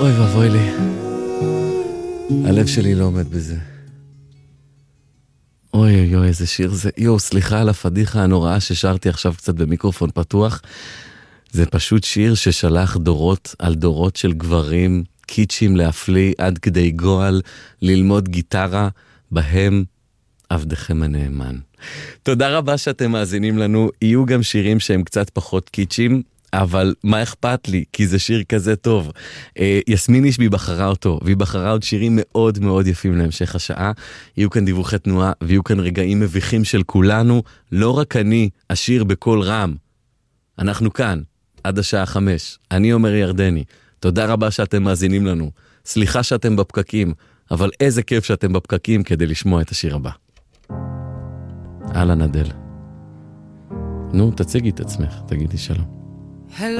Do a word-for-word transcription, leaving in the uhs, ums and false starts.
אוי ואבוי לי. הלב שלי לא עומד בזה. אוי אוי אוי, איזה שיר זה. יו, סליחה על הפדיחה הנוראה ששרתי עכשיו קצת במיקרופון פתוח. זה פשוט שיר ששלח דורות על דורות של גברים קיצ'ים להפליא עד כדי גועל ללמוד גיטרה, בהם עבדכם הנאמן. תודה רבה שאתם מאזינים לנו. יהיו גם שירים שהם קצת פחות קיצ'ים, אבל מה אכפת לי? כי זה שיר כזה טוב. יסמין אישבי בחרה אותו, והיא בחרה עוד שירים מאוד מאוד יפים להמשך השעה. יהיו כאן דיווחי תנועה, ויהיו כאן רגעים מביכים של כולנו. לא רק אני אשיר בקול רם. אנחנו כאן, עד השעה חמש. אני אומר ירדני. תודה רבה שאתם מאזינים לנו. סליחה שאתם בפקקים, אבל איזה כיף שאתם בפקקים כדי לשמוע את השיר הבא. אהלן אדל. נו, תציגי את עצמך, תגידי שלום. Hello